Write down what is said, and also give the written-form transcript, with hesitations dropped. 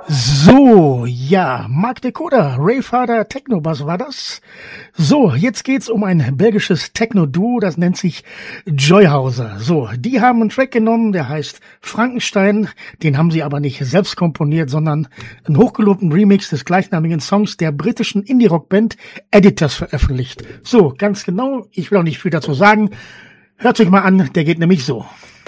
So, ja, Mark Decoder, Rayfather Technobass war das. So, jetzt geht's um ein belgisches Techno-Duo, das nennt sich Joyhauser. So, die haben einen Track genommen, der heißt Frankenstein. Den haben sie aber nicht selbst komponiert, sondern einen hochgelobten Remix des gleichnamigen Songs der britischen Indie-Rock-Band Editors veröffentlicht. So, ganz genau, ich will auch nicht viel dazu sagen. Hört euch mal an, der geht nämlich so.